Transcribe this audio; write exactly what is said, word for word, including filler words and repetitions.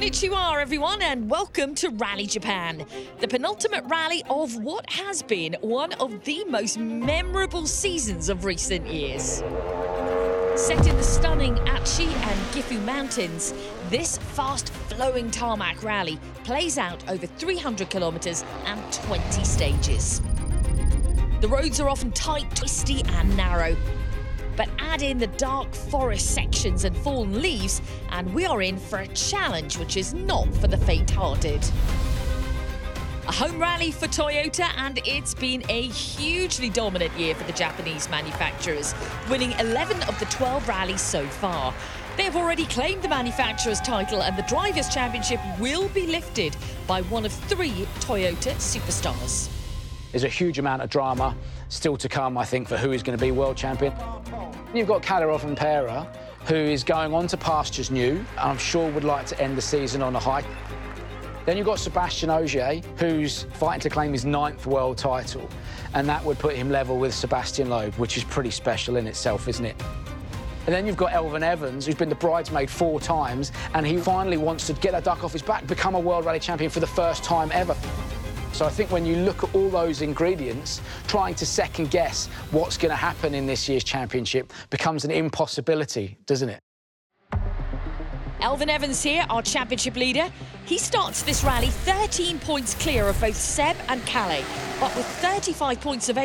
Konnichiwa, everyone, and welcome to Rally Japan, the penultimate rally of what has been one of the most memorable seasons of recent years. Set in the stunning Achi and Gifu Mountains, this fast-flowing tarmac rally plays out over three hundred kilometres and twenty stages. The roads are often tight, twisty and narrow, but add in the dark forest sections and fallen leaves, and we are in for a challenge which is not for the faint-hearted. A home rally for Toyota, and it's been a hugely dominant year for the Japanese manufacturers, winning eleven of the twelve rallies so far. They have already claimed the manufacturer's title, and the Drivers' Championship will be lifted by one of three Toyota superstars. There's a huge amount of drama still to come, I think, for who is going to be world champion. You've got Kalle Rovanperä, who is going on to pastures new, and I'm sure would like to end the season on a high. Then you've got Sebastian Ogier, who's fighting to claim his ninth world title, and that would put him level with Sebastian Loeb, which is pretty special in itself, isn't it? And then you've got Elfyn Evans, who's been the bridesmaid four times, and he finally wants to get that duck off his back, become a World Rally Champion for the first time ever. So I think when you look at all those ingredients, trying to second-guess what's going to happen in this year's championship becomes an impossibility, doesn't it? Elfyn Evans here, our championship leader. He starts this rally thirteen points clear of both Seb and Kalle, but with thirty-five points available.